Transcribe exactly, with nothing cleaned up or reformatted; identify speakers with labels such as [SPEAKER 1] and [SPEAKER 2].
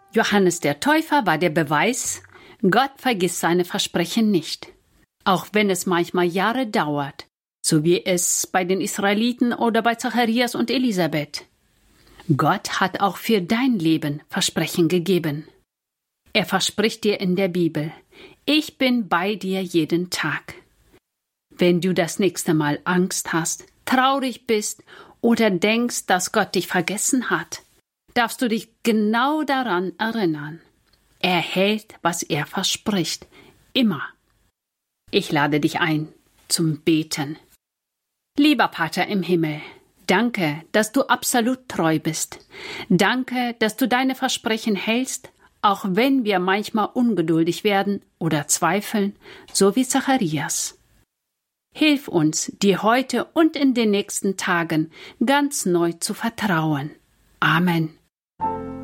[SPEAKER 1] Johannes der Täufer war der Beweis, Gott vergisst seine Versprechen nicht. Auch wenn es manchmal Jahre dauert, so wie es bei den Israeliten oder bei Zacharias und Elisabeth. Gott hat auch für dein Leben Versprechen gegeben. Er verspricht dir in der Bibel, ich bin bei dir jeden Tag. Wenn du das nächste Mal Angst hast, traurig bist oder denkst, dass Gott dich vergessen hat, darfst du dich genau daran erinnern. Er hält, was er verspricht. Immer. Ich lade dich ein zum Beten. Lieber Vater im Himmel, danke, dass du absolut treu bist. Danke, dass du deine Versprechen hältst, auch wenn wir manchmal ungeduldig werden oder zweifeln, so wie Zacharias. Hilf uns, dir heute und in den nächsten Tagen ganz neu zu vertrauen. Amen.